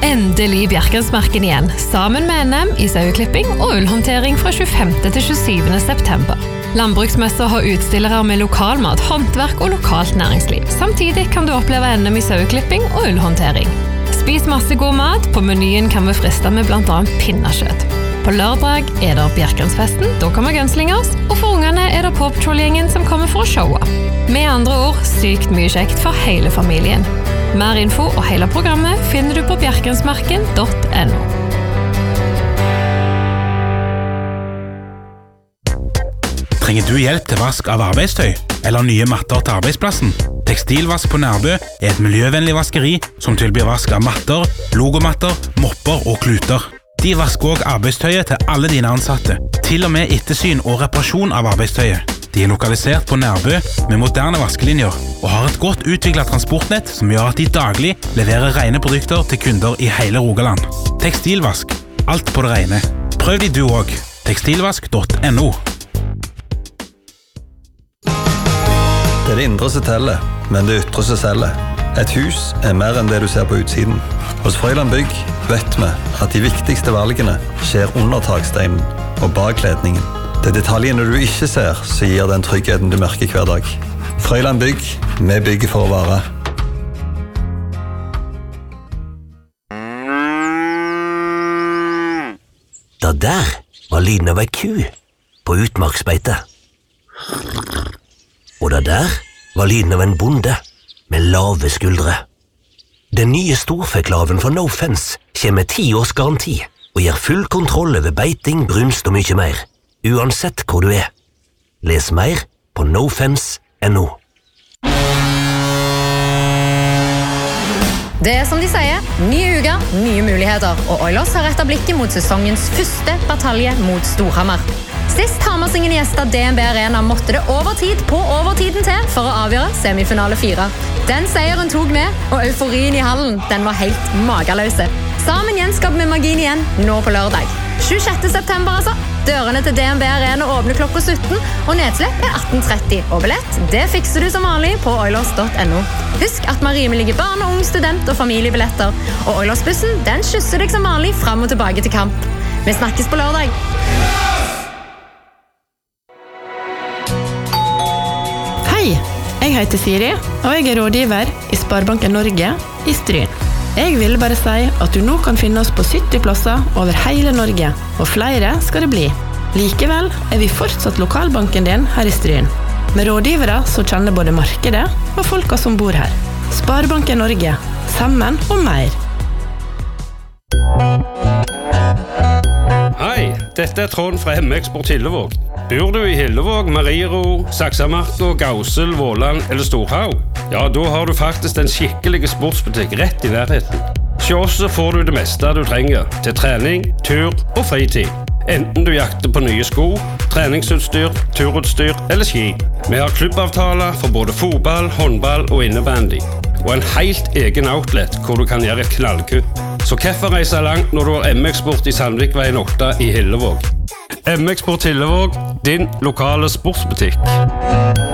Endelig Bjerkensmarken igjen, sammen med NM i saueklipping og ullhåndtering fra 25. til 27. september. Landbruksmesser har utstillere med lokalmat, håndverk og lokalt næringsliv. Samtidig kan du oppleve NM i saueklipping og ullhåndtering. Spis masse god mat, på menyen kan vi friste med blant annet pinnekjøtt. På lørdag er det Bjerkensfesten, da kommer Gunslingers, og for ungene er det Paw Patrol-gjengen som kommer for å showe. Med andre ord, sykt mye kjekt for hele familien. Mer info og hele programmet finner du på bjerkensmarken.no. Trenger du hjelp til vask av arbeidstøy eller nye matter til arbeidsplassen? Tekstilvask på Nærbø er et miljøvennlig vaskeri som tilbyr vask av matter, logomatter, mopper og kluter. De vasker også arbeidstøyet til alle dine ansatte, til og med ettersyn og reparasjon av arbeidstøyet. De er lokalisert på Nærbø med moderne vaskelinjer og har et godt utviklet transportnett som gjør at de daglig leverer rene produkter til kunder i hele Rogaland. Tekstilvask, alt på det rene. Prøv de du også. Tekstilvask.no. Det er det indre som teller, men det ytre som selger. Et hus er mer enn det du ser på utsiden. Hos Frøyland Bygg vet vi at de viktigste valgene skjer under taksteinen og bak kledningen. Det er detaljene du ikke ser som gir den tryggheten du merker hver dag. Frøyland Bygg, vi bygger for å vare. Det der var lyden av ei ku på utmarksbeite. Og det der var lyden av en bonde med lave skuldre. Den nye storfeklaven fra No Fence kommer med 10 års garanti og gir full kontroll over beiting, brunst og mye mer, uansett hvor du er. Les mer på nofence.no. Det er som de sier, nye uker, nye muligheter, og Oilers har rettet blikket mot sesongens første batalje mot Storhamar. Sist Hamarsingen gjesta DNB Arena måtte det overtid på overtiden til for å avgjøre semifinale 4. Den seieren tok med, og euforien i hallen, den var helt mageløse. Sammen gjenskaper vi magien igjen, nå på lørdag. 26. september altså. Dørene til DNB Arena åpner klokka 17, og nedslipp er 18.30. Og billett, det fikser du som vanlig på oilers.no. Husk at vi har rimelige barn og ung student og familiebilletter, og Oilersbussen, den skysser deg som vanlig frem og tilbake til kamp. Vi snakkes på lørdag. Hei, jeg heter Siri, og jeg er rådgiver i Sparebanken Norge i Stryn. Jeg vil bare si at du nå kan finne oss på 70 plasser over hele Norge, og flere skal det bli. Likevel er vi fortsatt lokalbanken din her i Stryn, med rådgivere som kjenner både markedet og folka som bor her. Sparebanken Norge, sammen og mer. Hei, dette er Trond fra M-Eksport Hillevåg. Bor du i Hillevåg, Mariero, Saksamarka, Gausel, Våland eller Storhaug? Ja, da har du faktisk en skikkelig sportsbutikk rett i nærheten. Hos oss får du det meste du trenger til trening, tur og fritid. Enten du jakter på nye sko, treningsutstyr, turutstyr eller ski. Vi har klubbavtaler for både fotball, håndball og innebandy. Og en helt egen outlet hvor du kan gjøre et knallkupp. Så hvorfor reise langt når du har M-Eksport i Sandvikveien 8 i Hillevåg? M-Eksport Hillevåg, din lokale sportsbutikk.